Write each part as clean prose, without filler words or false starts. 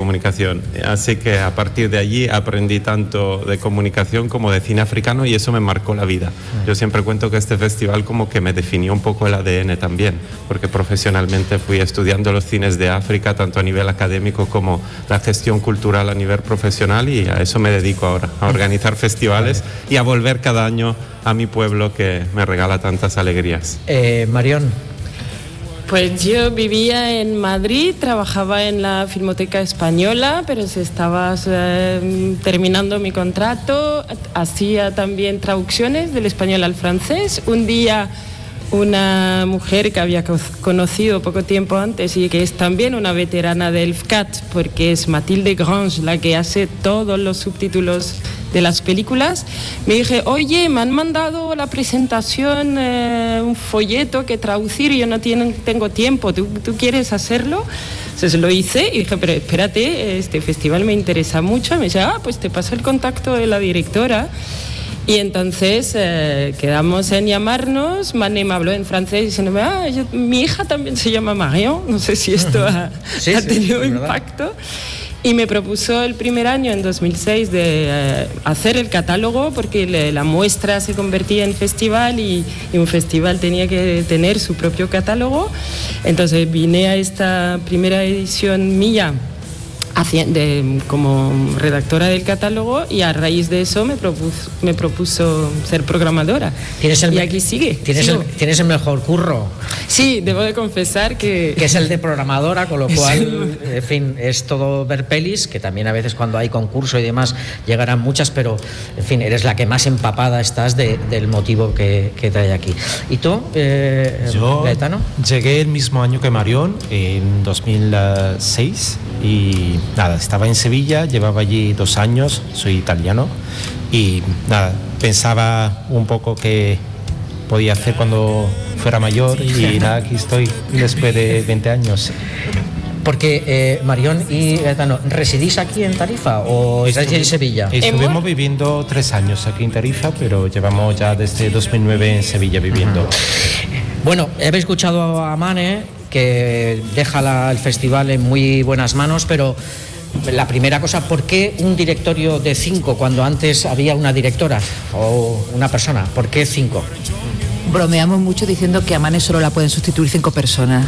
comunicación. Así que a partir de allí aprendí tanto de comunicación como de cine africano y eso me marcó la vida. Yo siempre cuento que este festival como que me definió un poco el ADN también, porque profesionalmente fui estudiando los cines de África, tanto a nivel académico como la gestión cultural a nivel profesional, y a eso me dedico ahora, a organizar festivales y a volver cada año a mi pueblo que me regala tantas alegrías. Marión. Pues yo vivía en Madrid, trabajaba en la Filmoteca Española, pero se estaba terminando mi contrato, hacía también traducciones del español al francés. Un día una mujer que había conocido poco tiempo antes y que es también una veterana del FCAT, porque es Mathilde Grange la que hace todos los subtítulos de las películas, me dije, oye, me han mandado la presentación, un folleto que traducir, yo no tengo tiempo, ¿tú quieres hacerlo? Entonces lo hice y dije, pero espérate, este festival me interesa mucho. Y me dice, pues te paso el contacto de la directora. Y entonces quedamos en llamarnos. Mané me habló en francés diciéndome, mi hija también se llama Marion, no sé si esto ha tenido impacto. Y me propuso el primer año, en 2006, de hacer el catálogo, porque la muestra se convertía en festival y un festival tenía que tener su propio catálogo. Entonces vine a esta primera edición mía como redactora del catálogo, y a raíz de eso me propuso ser programadora. Y aquí sigue. ¿Tienes el mejor curro? Sí, debo de confesar que es el de programadora, con lo cual, en fin, es todo ver pelis, que también a veces cuando hay concurso y demás llegarán muchas, pero, en fin, eres la que más empapada estás del motivo que trae aquí. ¿Y tú, Yo Gaetano? Llegué el mismo año que Marión, en 2006, y nada, estaba en Sevilla, llevaba allí 2 años, soy italiano, y nada, pensaba un poco qué podía hacer cuando fuera mayor, y nada, aquí estoy después de 20 años. Porque Marión y Gaetano, ¿residís aquí en Tarifa o estáis en Sevilla? Estuvimos viviendo 3 años aquí en Tarifa, pero llevamos ya desde 2009 en Sevilla viviendo. Bueno, habéis escuchado a Mane, que deja el festival en muy buenas manos, pero la primera cosa, ¿por qué un directorio de 5 cuando antes había una directora o una persona? ¿Por qué 5? Bromeamos mucho diciendo que a Mane solo la pueden sustituir 5 personas.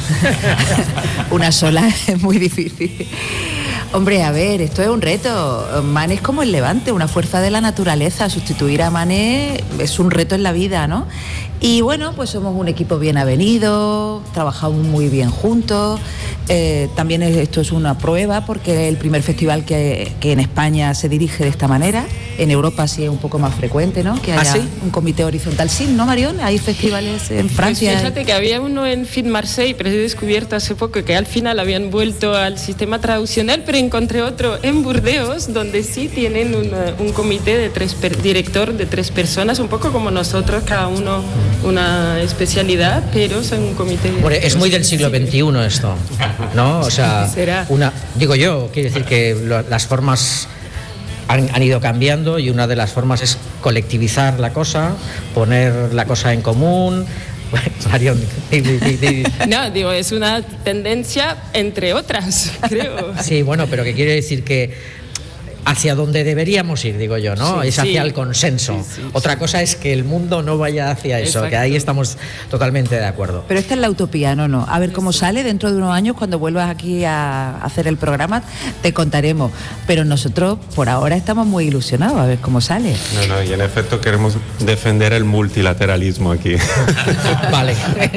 Una sola es muy difícil. Hombre, a ver, esto es un reto. Mane es como el Levante, una fuerza de la naturaleza. Sustituir a Mane es un reto en la vida, ¿no? Y bueno, pues somos un equipo bien avenido, trabajamos muy bien juntos. También esto es una prueba, porque es el primer festival que en España se dirige de esta manera. En Europa sí es un poco más frecuente, ¿no? Que haya un comité horizontal. Sí, ¿no, Marión? Hay festivales en Francia. Pues fíjate que había uno en Film Marseille, pero he descubierto hace poco que al final habían vuelto al sistema tradicional, pero encontré otro en Burdeos, donde sí tienen un comité de director de 3 personas, un poco como nosotros, cada uno una especialidad, pero son un comité. Bueno, es muy del siglo XXI esto, ¿no? O sea, digo yo, quiere decir que las formas han ido cambiando, y una de las formas es colectivizar la cosa, poner la cosa en común. Marión, no, digo, es una tendencia entre otras, creo. Sí, bueno, pero que quiere decir que hacia donde deberíamos ir, digo yo, ¿no? Es hacia el consenso. Otra cosa es que el mundo no vaya hacia eso. Exacto. Que ahí estamos totalmente de acuerdo. Pero esta es la utopía, no. A ver cómo sale dentro de unos años, cuando vuelvas aquí a hacer el programa, te contaremos. Pero nosotros, por ahora, estamos muy ilusionados a ver cómo sale. No, y en efecto queremos defender el multilateralismo aquí. Vale.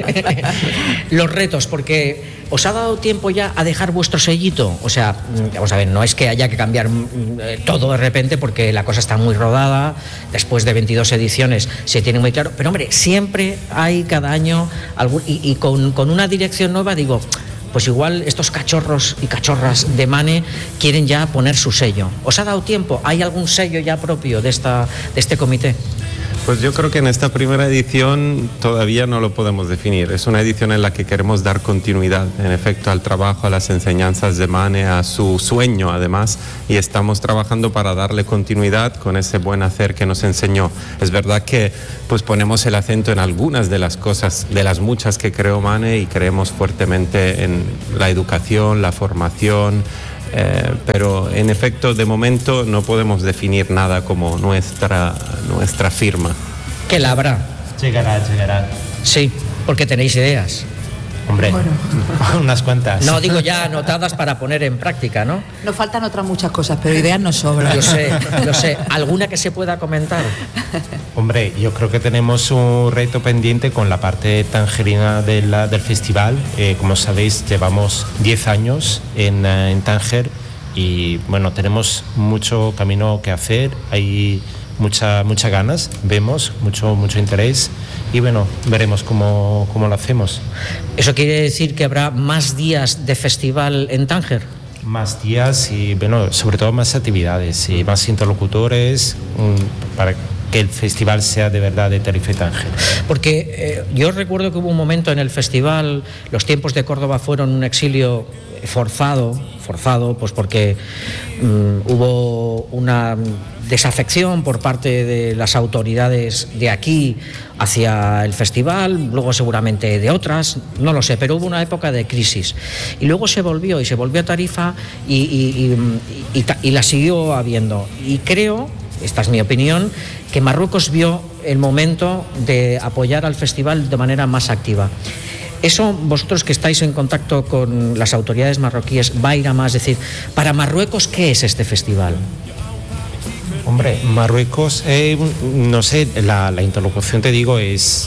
Los retos, porque ¿os ha dado tiempo ya a dejar vuestro sellito? O sea, vamos a ver, no es que haya que cambiar todo de repente, porque la cosa está muy rodada, después de 22 ediciones se tiene muy claro, pero hombre, siempre hay cada año algún, y con una dirección nueva, digo, pues igual estos cachorros y cachorras de Mane quieren ya poner su sello. ¿Os ha dado tiempo? ¿Hay algún sello ya propio de este comité? Pues yo creo que en esta primera edición todavía no lo podemos definir. Es una edición en la que queremos dar continuidad, en efecto, al trabajo, a las enseñanzas de Mane, a su sueño además, y estamos trabajando para darle continuidad con ese buen hacer que nos enseñó. Es verdad que pues ponemos el acento en algunas de las cosas, de las muchas que creó Mane, y creemos fuertemente en la educación, la formación, pero en efecto de momento no podemos definir nada como nuestra firma. ¿Qué la habrá? Llegará. Sí, porque tenéis ideas. Hombre, bueno. Unas cuantas. No, digo ya anotadas para poner en práctica, ¿no? Nos faltan otras muchas cosas, pero ideas nos sobran. Lo sé. ¿Alguna que se pueda comentar? Hombre, yo creo que tenemos un reto pendiente con la parte tangerina del festival. Como sabéis, llevamos 10 años en Tánger y bueno, tenemos mucho camino que hacer. Hay muchas ganas, vemos mucho interés y bueno, veremos cómo lo hacemos. ¿Eso quiere decir que habrá más días de festival en Tánger? Más días y bueno, sobre todo más actividades y más interlocutores para que el festival sea de verdad de Tarifa y Tánger. Porque yo recuerdo que hubo un momento en el festival, los tiempos de Córdoba fueron un exilio forzado, pues porque hubo una desafección por parte de las autoridades de aquí hacia el festival, luego seguramente de otras, no lo sé, pero hubo una época de crisis y luego se volvió a Tarifa y la siguió habiendo, y creo, esta es mi opinión, que Marruecos vio el momento de apoyar al festival de manera más activa. Eso, vosotros que estáis en contacto con las autoridades marroquíes, va a ir a más, decir, para Marruecos, ¿qué es este festival? Hombre, Marruecos, no sé, la interlocución, te digo, es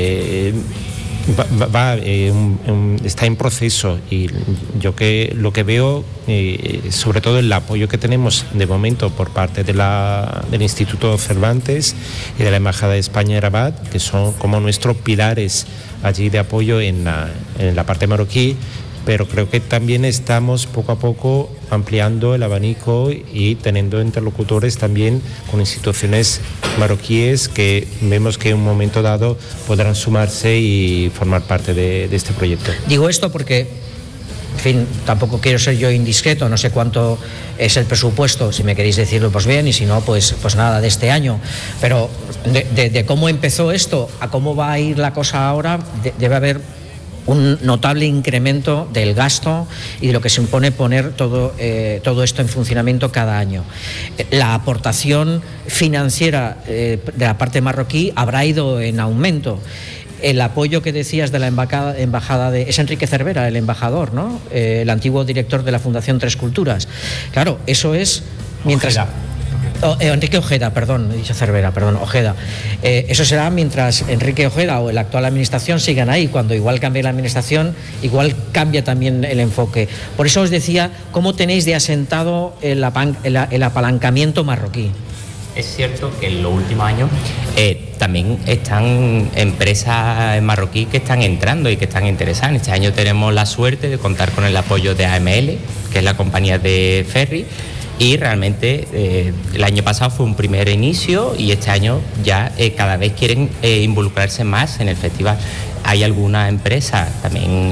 está en proceso, y yo lo que veo, sobre todo el apoyo que tenemos de momento por parte del Instituto Cervantes y de la Embajada de España en Rabat, que son como nuestros pilares allí de apoyo en la parte marroquí, pero creo que también estamos poco a poco ampliando el abanico y teniendo interlocutores también con instituciones marroquíes que vemos que en un momento dado podrán sumarse y formar parte de este proyecto. Digo esto porque, en fin, tampoco quiero ser yo indiscreto, no sé cuánto es el presupuesto, si me queréis decirlo pues bien, y si no pues nada, de este año, pero de cómo empezó esto a cómo va a ir la cosa ahora, debe haber un notable incremento del gasto y de lo que se supone poner todo esto en funcionamiento cada año. La aportación financiera de la parte marroquí habrá ido en aumento. El apoyo que decías de la embajada es Enrique Cervera, el embajador, ¿no? El antiguo director de la Fundación Tres Culturas. Claro, eso es mientras... Enrique Ojeda, perdón, he dicho Cervera, perdón, Ojeda. Eso será mientras Enrique Ojeda o la actual administración sigan ahí. Cuando igual cambie la administración, igual cambia también el enfoque. Por eso os decía, ¿cómo tenéis de asentado el apalancamiento marroquí? Es cierto que en los últimos años también están empresas marroquíes que están entrando y que están interesadas. Este año tenemos la suerte de contar con el apoyo de AML, que es la compañía de ferry, y realmente el año pasado fue un primer inicio y este año ya cada vez quieren involucrarse más en el festival. Hay algunas empresas, también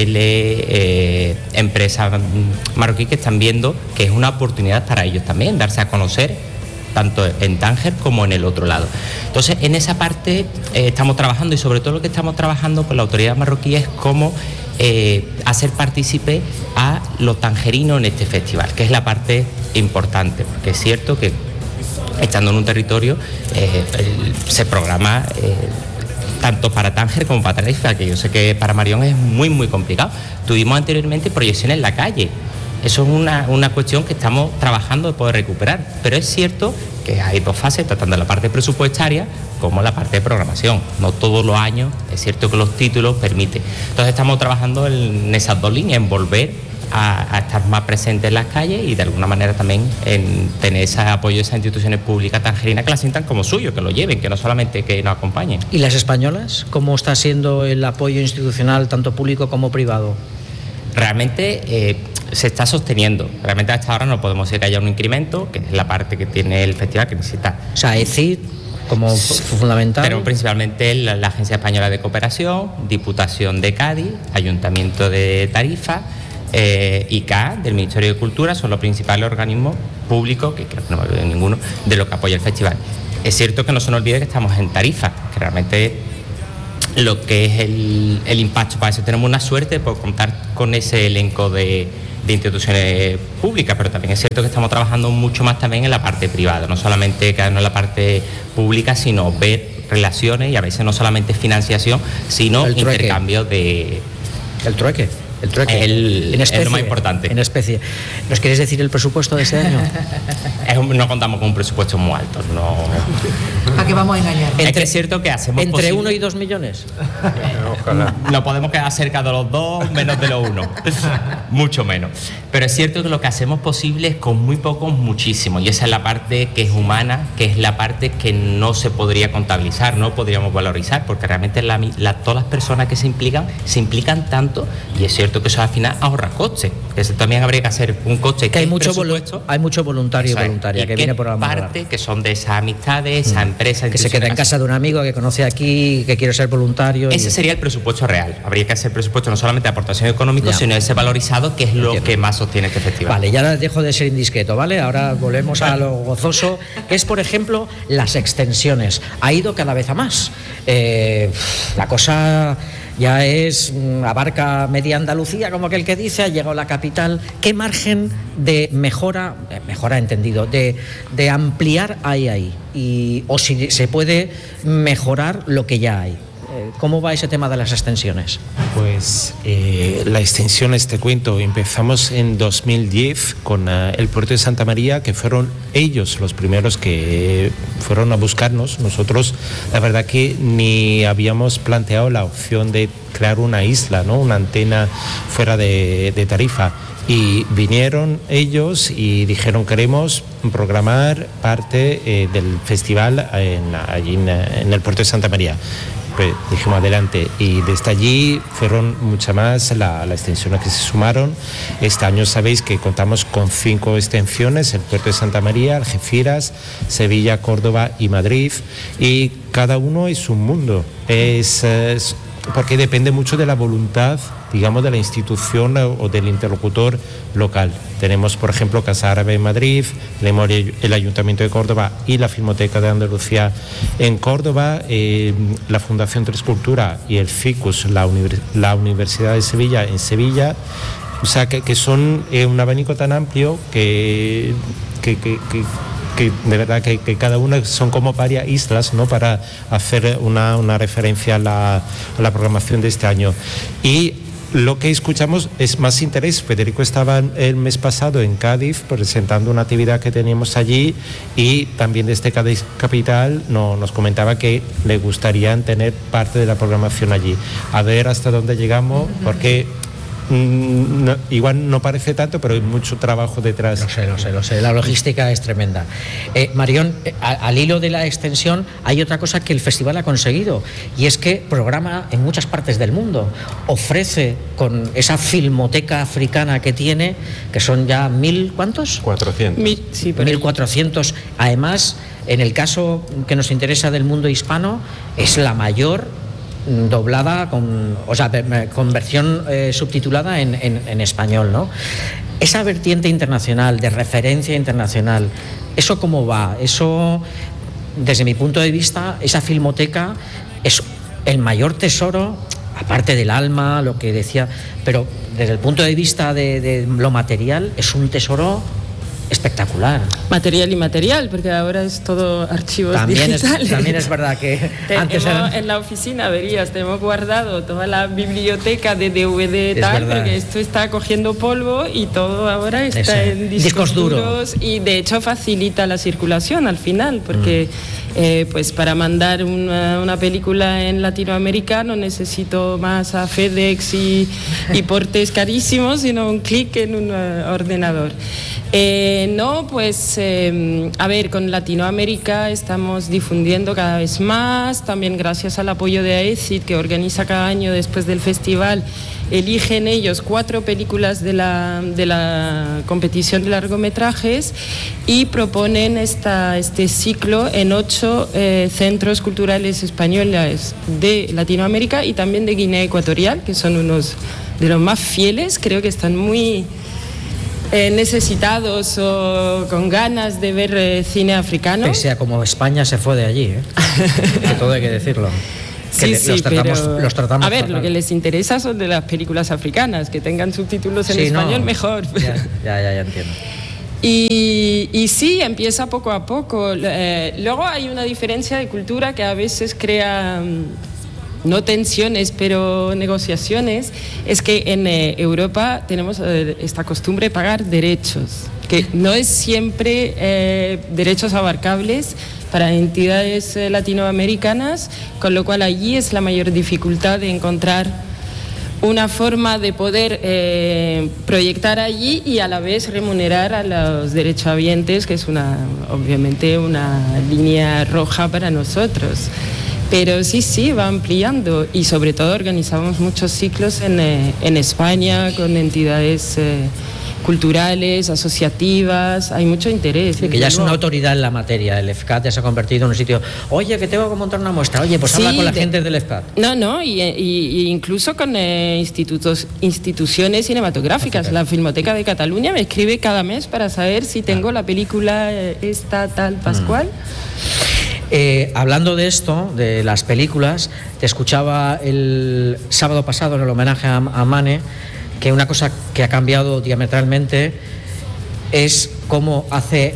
hoteles, empresas marroquíes que están viendo que es una oportunidad para ellos también darse a conocer tanto en Tánger como en el otro lado. Entonces, en esa parte estamos trabajando, y sobre todo lo que estamos trabajando con la autoridad marroquí es cómo hacer partícipe a los tangerinos en este festival, que es la parte importante, porque es cierto que estando en un territorio se programa tanto para Tánger como para Tarifa, que yo sé que para Marión es muy muy complicado. Tuvimos anteriormente proyecciones en la calle. Eso es una cuestión que estamos trabajando de poder recuperar, pero es cierto que hay dos fases, tanto la parte presupuestaria como la parte de programación. No todos los años, es cierto que los títulos permiten. Entonces estamos trabajando en esas dos líneas, en volver a estar más presentes en las calles y de alguna manera también en tener ese apoyo de esas instituciones públicas tangerinas que las sientan como suyo, que lo lleven, que no solamente que nos acompañen. ¿Y las españolas? ¿Cómo está siendo el apoyo institucional, tanto público como privado? Realmente se está sosteniendo. Realmente hasta ahora no podemos decir que haya un incremento, que es la parte que tiene el festival que necesita. O sea, ECID como fundamental. Pero principalmente la Agencia Española de Cooperación, Diputación de Cádiz, Ayuntamiento de Tarifa, ICA del Ministerio de Cultura son los principales organismos públicos, que creo que no me olvido de ninguno, de lo que apoya el festival. Es cierto que no se nos olvide que estamos en Tarifa, que realmente lo que es el impacto, para eso tenemos una suerte por contar con ese elenco de de instituciones públicas, pero también es cierto que estamos trabajando mucho más también en la parte privada, no solamente quedarnos en la parte pública, sino ver relaciones y a veces no solamente financiación, sino intercambio de... El trueque. En especie, es lo más importante. En especie. ¿Nos quieres decir el presupuesto de este año? No contamos con un presupuesto muy alto. No. ¿A qué vamos a engañar? Es que es cierto que hacemos ¿Entre 1 y 2 millones? Ojalá. No podemos quedar cerca de los 2, menos de los 1. Mucho menos. Pero es cierto que lo que hacemos posible es con muy pocos, muchísimo. Y esa es la parte que es humana, que es la parte que no se podría contabilizar, no podríamos valorizar, porque realmente todas las personas que se implican tanto, y es cierto que eso al final ahorra costes. Eso también habría que hacer un coste. Que hay mucho voluntario y voluntaria que viene por la parte que son de esas amistades, esa empresa. Que se queda en casa de un amigo que conoce aquí, que quiere ser voluntario. Ese sería el presupuesto real. Habría que hacer presupuesto no solamente de aportación económica, sino ese valorizado, que es lo que más sostiene este festival. Vale, ya dejo de ser indiscreto, ¿vale? Ahora volvemos a lo gozoso, que es, por ejemplo, las extensiones. Ha ido cada vez a más. La cosa ya abarca media Andalucía, como aquel que dice, ha llegado a la capital. ¿Qué margen de mejora entendido, de ampliar hay ahí? O si se puede mejorar lo que ya hay. ¿Cómo va ese tema de las extensiones? Pues la extensión, te cuento, empezamos en 2010 con el puerto de Santa María, que fueron ellos los primeros que fueron a buscarnos. Nosotros, la verdad que ni habíamos planteado la opción de crear una isla, ¿no? Una antena fuera de Tarifa. Y vinieron ellos y dijeron: queremos programar parte del festival allí en el puerto de Santa María. Pues dijimos adelante, y desde allí fueron muchas más las extensiones que se sumaron. Este año sabéis que contamos con 5 extensiones: el puerto de Santa María, Algeciras, Sevilla, Córdoba y Madrid, y cada uno es un mundo, porque depende mucho de la voluntad, digamos, de la institución o del interlocutor local. Tenemos, por ejemplo, Casa Árabe en Madrid, tenemos el Ayuntamiento de Córdoba y la Filmoteca de Andalucía en Córdoba, la Fundación Tres Cultura y el FICUS, la Universidad de Sevilla en Sevilla. O sea, que son un abanico tan amplio que de verdad que cada una son como varias islas, ¿no?, para hacer una referencia a la programación de este año. Y lo que escuchamos es más interés. Federico estaba el mes pasado en Cádiz presentando una actividad que teníamos allí, y también desde Cádiz Capital nos comentaba que le gustaría tener parte de la programación allí. A ver hasta dónde llegamos, porque igual no parece tanto, pero hay mucho trabajo detrás. Lo sé. La logística es tremenda. Marión, al hilo de la extensión, hay otra cosa que el festival ha conseguido, y es que programa en muchas partes del mundo. Ofrece, con esa filmoteca africana que tiene, que son ya 1.000, ¿cuántos? 400. 1.400. Además, en el caso que nos interesa del mundo hispano, es la mayor doblada con versión subtitulada en español, ¿no? Esa vertiente internacional, de referencia internacional, ¿eso cómo va? Eso, desde mi punto de vista, esa filmoteca es el mayor tesoro, aparte del alma, lo que decía, pero desde el punto de vista de lo material, es un tesoro espectacular. Material y material, porque ahora es todo archivos digitales. También es verdad que antes en la oficina verías, tenemos guardado toda la biblioteca de DVD y tal, porque esto está cogiendo polvo y todo ahora está en discos duros, y de hecho facilita la circulación al final, porque pues para mandar una película en Latinoamérica no necesito más a FedEx y portes carísimos, sino un clic en un ordenador. A ver, con Latinoamérica estamos difundiendo cada vez más, también gracias al apoyo de AECID, que organiza cada año después del festival. Eligen ellos 4 películas de la competición de largometrajes y proponen este ciclo en 8 centros culturales españoles de Latinoamérica y también de Guinea Ecuatorial, que son unos de los más fieles. Creo que están muy necesitados o con ganas de ver cine africano. Pese a como España se fue de allí, que todo hay que decirlo. Que Sí, los tratamos a ver, fatal. lo que les interesa son de las películas africanas, que tengan subtítulos en Sí, español no. mejor. Ya entiendo. Y sí, empieza poco a poco. Luego hay una diferencia de cultura que a veces crea, no tensiones, pero negociaciones. Es que en Europa tenemos esta costumbre de pagar derechos, que no es siempre derechos abarcables para entidades latinoamericanas, con lo cual allí es la mayor dificultad de encontrar una forma de poder proyectar allí y a la vez remunerar a los derechohabientes, que es obviamente una línea roja para nosotros. Pero sí, va ampliando y sobre todo organizamos muchos ciclos en España con entidades culturales, asociativas, hay mucho interés. Sí, que ya es una autoridad en la materia. El FCAT ya se ha convertido en un sitio, oye, que tengo que montar una muestra, oye, pues habla con la gente del FCAT. No, y incluso con instituciones cinematográficas. La Filmoteca de Cataluña me escribe cada mes para saber si tengo la película esta, tal, Pascual. Hablando de esto, de las películas, te escuchaba el sábado pasado en el homenaje a Mane, que una cosa que ha cambiado diametralmente es cómo hace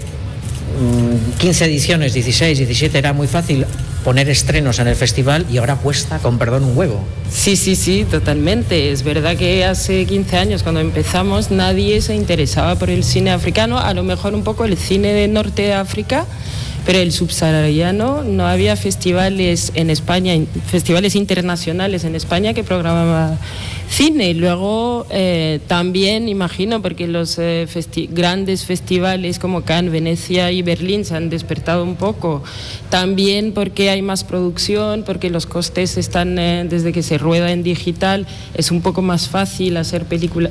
15 ediciones, 16, 17 era muy fácil poner estrenos en el festival y ahora cuesta, con perdón, un huevo. Sí, totalmente. Es verdad que hace 15 años cuando empezamos nadie se interesaba por el cine africano, a lo mejor un poco el cine de Norte de África, pero el subsahariano no había festivales en España, festivales internacionales en España que programaban cine. Luego también, imagino, porque los grandes festivales como Cannes, Venecia y Berlín se han despertado un poco. También porque hay más producción, porque los costes están, desde que se rueda en digital, es un poco más fácil hacer películas,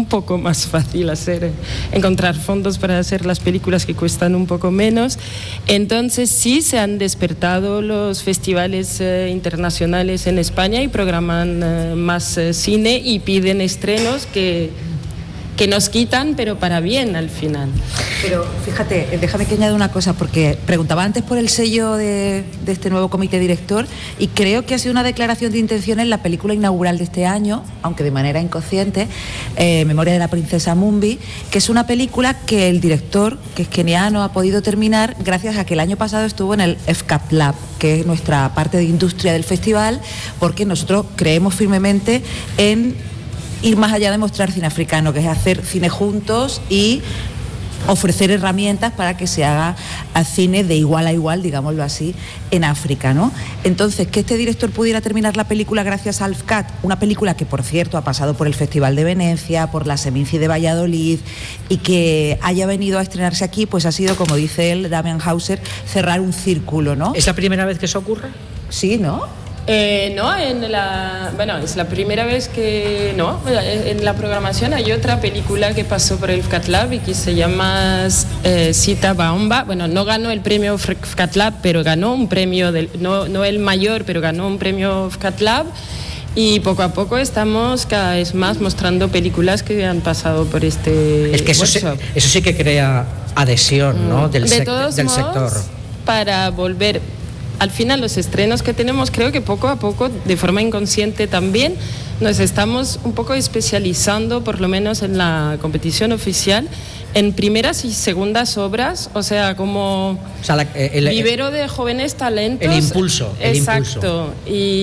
encontrar fondos para hacer las películas que cuestan un poco menos. Entonces sí se han despertado los festivales internacionales en España y programan más cine y piden estrenos que nos quitan, pero para bien al final. Pero fíjate, déjame que añada una cosa, porque preguntaba antes por el sello de este nuevo comité director y creo que ha sido una declaración de intención en la película inaugural de este año, aunque de manera inconsciente, Memoria de la princesa Mumbi, que es una película que el director, que es keniano, ha podido terminar gracias a que el año pasado estuvo en el FCAP Lab, que es nuestra parte de industria del festival, porque nosotros creemos firmemente en ir más allá de mostrar cine africano, que es hacer cine juntos y ofrecer herramientas para que se haga cine de igual a igual, digámoslo así, en África, ¿no? Entonces, que este director pudiera terminar la película gracias al FCAT, una película que, por cierto, ha pasado por el Festival de Venecia, por la Seminci de Valladolid, y que haya venido a estrenarse aquí, pues ha sido, como dice él, Damian Hauser, cerrar un círculo, ¿no? ¿Es la primera vez que eso ocurre? Sí, ¿no? No, es la primera vez que no. En la programación hay otra película que pasó por el FCAT Lab y que se llama Sita Baomba. Bueno, no ganó el premio FCAT Lab, pero ganó un premio, no el mayor, pero ganó un premio FCAT Lab. Y poco a poco estamos cada vez más mostrando películas que han pasado por este Es que eso sí que crea adhesión, ¿no? del sector. Para volver. Al final los estrenos que tenemos, creo que poco a poco, de forma inconsciente también, nos estamos un poco especializando, por lo menos en la competición oficial, en primeras y segundas obras, o sea, como vivero de jóvenes talentos. El impulso. Exacto.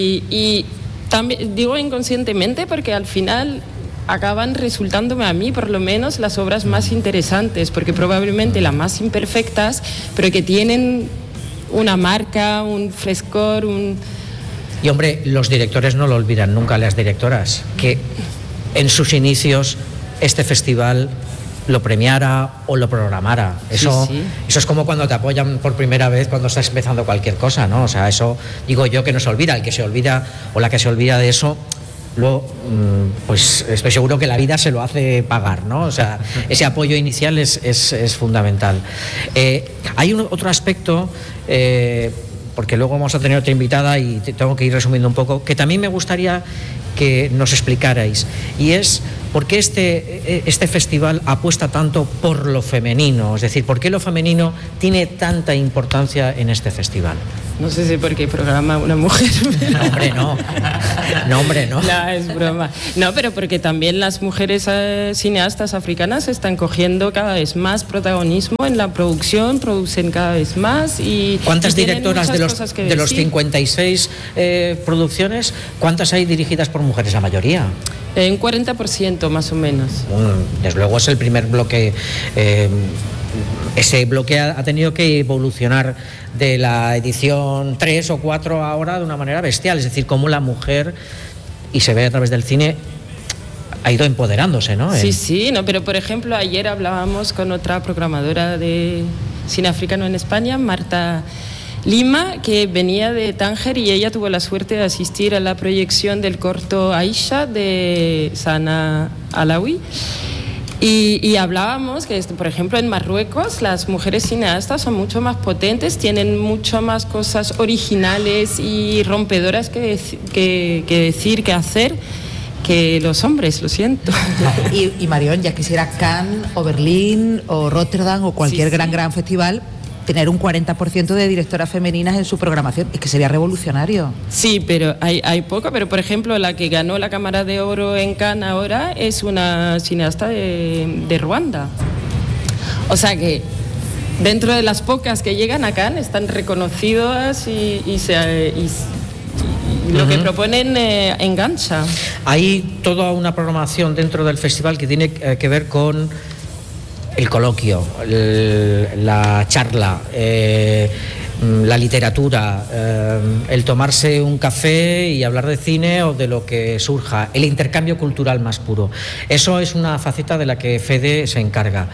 Y también digo inconscientemente porque al final acaban resultándome a mí, por lo menos, las obras más interesantes, porque probablemente las más imperfectas, pero que tienen una marca, un frescor, Y hombre, los directores no lo olvidan nunca, las directoras, que en sus inicios este festival lo premiara o lo programara. Eso es como cuando te apoyan por primera vez cuando estás empezando cualquier cosa, ¿no? O sea, eso digo yo que no se olvida. El que se olvida o la que se olvida de eso, luego, pues estoy seguro que la vida se lo hace pagar, ¿no? O sea, ese apoyo inicial es fundamental. Hay otro aspecto, porque luego vamos a tener otra invitada y tengo que ir resumiendo un poco, que también me gustaría que nos explicarais, y es por qué este festival apuesta tanto por lo femenino, es decir, por qué lo femenino tiene tanta importancia en este festival. No sé si porque programa una mujer. No, hombre, no. No, hombre, no. No, es broma. No, pero porque también las mujeres cineastas africanas están cogiendo cada vez más protagonismo en la producción, producen cada vez más y... ¿Cuántas y directoras de los 56 producciones, cuántas hay dirigidas por mujeres? La mayoría. Un 40% más o menos. Desde luego es el primer bloque. Ese bloque ha tenido que evolucionar de la edición 3 o 4 ahora de una manera bestial, es decir, cómo la mujer, y se ve a través del cine, ha ido empoderándose, ¿no? Sí, no, pero por ejemplo ayer hablábamos con otra programadora de cine africano en España, Marta Lima, que venía de Tánger, y ella tuvo la suerte de asistir a la proyección del corto Aisha de Sana Alawi. Y hablábamos que, por ejemplo, en Marruecos las mujeres cineastas son mucho más potentes, tienen mucho más cosas originales y rompedoras que decir, que hacer, que los hombres, lo siento. Y Marión, ya quisiera Cannes o Berlín o Rotterdam o cualquier gran festival, tener un 40% de directoras femeninas en su programación, es que sería revolucionario. Sí, pero hay poco, pero por ejemplo la que ganó la Cámara de Oro en Cannes ahora es una cineasta de Ruanda. O sea que dentro de las pocas que llegan a Cannes están reconocidas y lo que proponen engancha. Hay toda una programación dentro del festival que tiene que ver con el coloquio, la charla, la literatura, el tomarse un café y hablar de cine o de lo que surja, el intercambio cultural más puro. Eso es una faceta de la que Fede se encarga.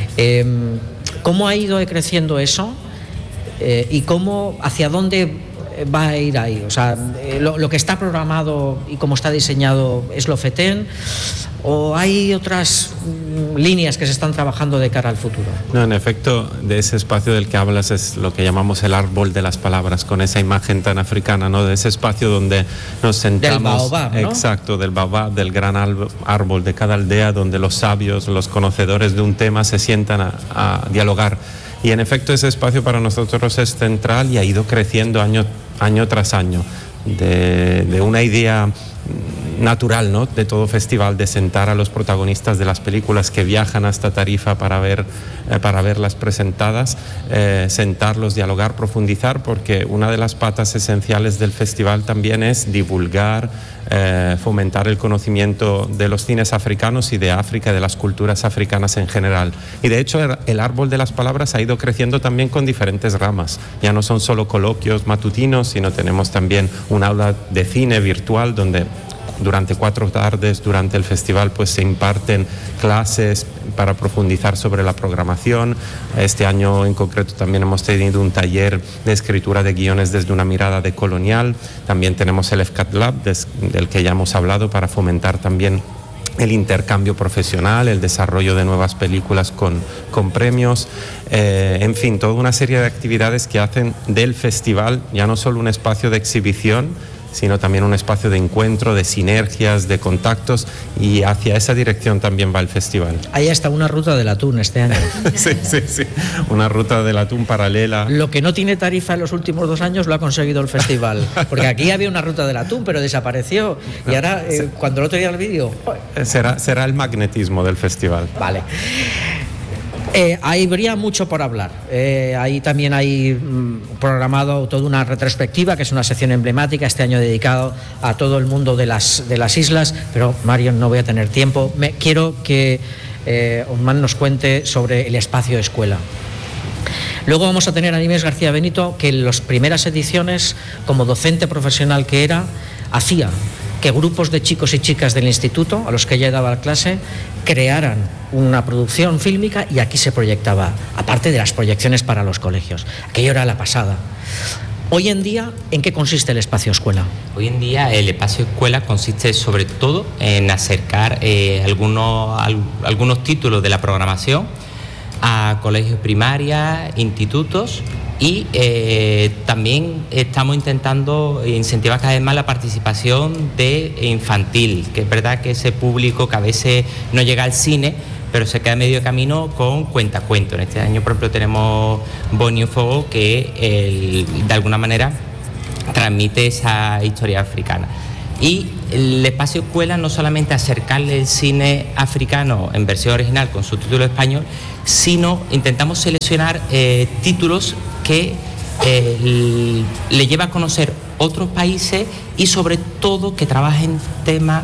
¿Cómo ha ido creciendo eso? ¿Y hacia dónde va a ir ahí? O sea, lo que está programado y cómo está diseñado es lo FETEN, ¿o hay otras líneas que se están trabajando de cara al futuro? No, en efecto, de ese espacio del que hablas es lo que llamamos el árbol de las palabras, con esa imagen tan africana, ¿no? De ese espacio donde nos sentamos. Del baobab, ¿no? Exacto, del baobab, del gran árbol de cada aldea, donde los sabios, los conocedores de un tema se sientan a dialogar. Y en efecto ese espacio para nosotros es central y ha ido creciendo año tras año, de una idea natural, ¿no?, de todo festival, de sentar a los protagonistas de las películas que viajan hasta Tarifa para verlas presentadas, sentarlos, dialogar, profundizar, porque una de las patas esenciales del festival también es divulgar, fomentar el conocimiento de los cines africanos y de África, de las culturas africanas en general. Y de hecho el árbol de las palabras ha ido creciendo también con diferentes ramas. Ya no son solo coloquios matutinos, sino tenemos también un aula de cine virtual donde durante 4 tardes, durante el festival, pues se imparten clases para profundizar sobre la programación. Este año en concreto también hemos tenido un taller de escritura de guiones desde una mirada decolonial. También tenemos el FCAT Lab, del que ya hemos hablado, para fomentar también el intercambio profesional, el desarrollo de nuevas películas con premios, en fin, toda una serie de actividades que hacen del festival ya no solo un espacio de exhibición, sino también un espacio de encuentro, de sinergias, de contactos, y hacia esa dirección también va el festival. Hay hasta una ruta del atún este año. Sí, una ruta del atún paralela. Lo que no tiene Tarifa en los últimos 2 años lo ha conseguido el festival, porque aquí había una ruta del atún, pero desapareció, y ahora, cuando el otro día el vídeo... Será el magnetismo del festival. Vale. Habría mucho por hablar. Ahí también hay programado toda una retrospectiva, que es una sección emblemática este año dedicado a todo el mundo de las islas, pero Marion, no voy a tener tiempo. Quiero que Osman nos cuente sobre el espacio escuela. Luego vamos a tener a Inés García Benito, que en las primeras ediciones, como docente profesional que era, hacía que grupos de chicos y chicas del instituto, a los que ella daba clase, crearan una producción fílmica, y aquí se proyectaba, aparte de las proyecciones para los colegios. Aquello era la pasada. Hoy en día, ¿en qué consiste el espacio escuela? Hoy en día el espacio escuela consiste sobre todo en acercar algunos títulos de la programación a colegios primarias, institutos, y también estamos intentando incentivar cada vez más la participación de infantil, que es verdad que ese público que a veces no llega al cine, pero se queda medio camino con cuentacuentos. En este año, por ejemplo, tenemos Bonnie Fuego, que de alguna manera transmite esa historia africana. Y el espacio escuela no solamente acercarle el cine africano en versión original con subtítulo español, sino intentamos seleccionar títulos que le lleva a conocer otros países y sobre todo que trabajen temas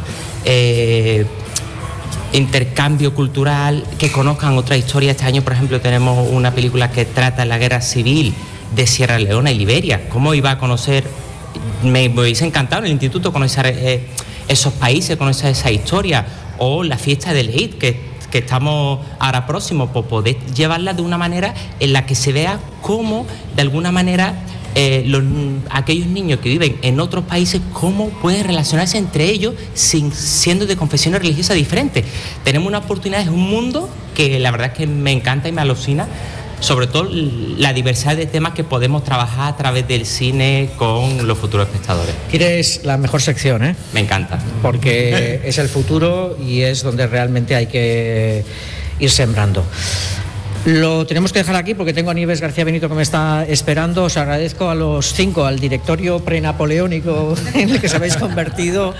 intercambio cultural, que conozcan otra historia. Este año, por ejemplo, tenemos una película que trata la guerra civil de Sierra Leona y Liberia. ¿Cómo iba a conocer? Me hubiese encantado en el instituto conocer esos países, conocer esa historia, o la fiesta del Eid, que estamos ahora próximos, por poder llevarla de una manera en la que se vea cómo, de alguna manera, aquellos niños que viven en otros países, cómo pueden relacionarse entre ellos siendo de confesiones religiosas diferentes. Tenemos una oportunidad, es un mundo que la verdad es que me encanta y me alucina, sobre todo la diversidad de temas que podemos trabajar a través del cine con los futuros espectadores. Quieres la mejor sección, ¿eh? Me encanta. Porque es el futuro y es donde realmente hay que ir sembrando. Lo tenemos que dejar aquí porque tengo a Nieves García Benito que me está esperando. Os agradezco a los 5, al directorio prenapoleónico en el que os habéis convertido.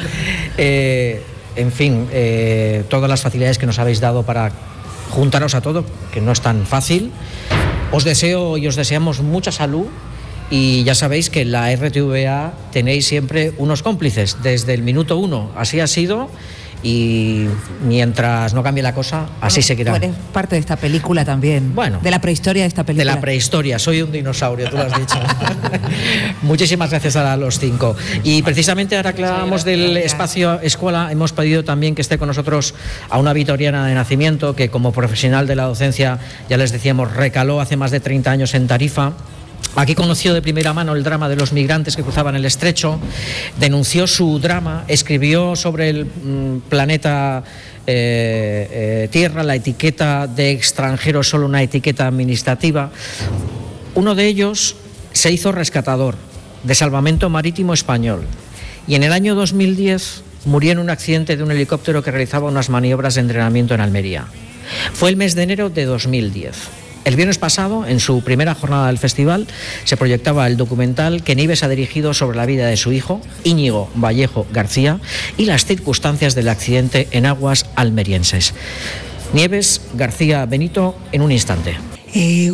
En fin, todas las facilidades que nos habéis dado para juntaros a todo, que no es tan fácil. Os deseo y os deseamos mucha salud y ya sabéis que en la RTVA tenéis siempre unos cómplices desde el minuto 1, así ha sido y mientras no cambie la cosa, así seguirá. Tú eres parte de esta película también, bueno, de la prehistoria de esta película. De la prehistoria, soy un dinosaurio, tú lo has dicho. Muchísimas gracias a los 5. Y precisamente ahora que hablamos del espacio escuela, hemos pedido también que esté con nosotros a una vitoriana de nacimiento que como profesional de la docencia, ya les decíamos, recaló hace más de 30 años en Tarifa. Aquí conoció de primera mano el drama de los migrantes que cruzaban el estrecho, denunció su drama, escribió sobre el planeta Tierra, la etiqueta de extranjero es solo una etiqueta administrativa. Uno de ellos se hizo rescatador de Salvamento Marítimo Español y en el año 2010 murió en un accidente de un helicóptero que realizaba unas maniobras de entrenamiento en Almería. Fue el mes de enero de 2010. El viernes pasado, en su primera jornada del festival, se proyectaba el documental que Nieves ha dirigido sobre la vida de su hijo, Íñigo Vallejo García, y las circunstancias del accidente en aguas almerienses. Nieves García Benito, en un instante.